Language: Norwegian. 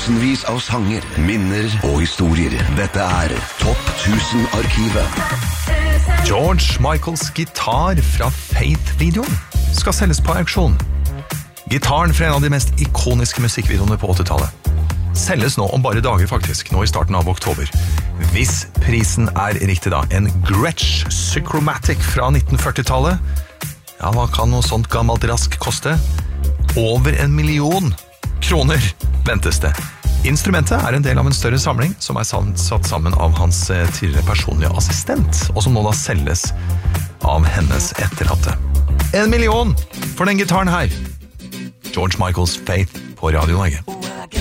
Tusenvis av sanger, minner og historier. Dette Topp 1000-arkivet. George Michaels gitar fra Faith-videoen skal selges på auksjon. Gitaren fra en av de mest ikoniske musikkvideoene på 80-tallet. Selges nå om bare dager faktisk, nå i starten av oktober. Hvis prisen riktig da, en Gretsch Psychromatic fra 1940-tallet, ja, hva kan noe sånt gammelt rask koste? Over 1 million kroner ventes det. Instrumentet en del av en større samling som satt sammen av hans tidligere personlige assistent, og som nå da selges av hennes etterlatte. 1 million for den gitaren her. George Michaels Faith på Radio Norge.